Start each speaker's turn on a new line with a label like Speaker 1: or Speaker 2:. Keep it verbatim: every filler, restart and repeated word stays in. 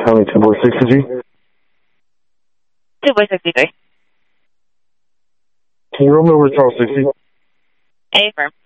Speaker 1: County two four sixty-three.
Speaker 2: two four sixty-three.
Speaker 1: Can you roll me over to Charles sixty?
Speaker 2: A firm.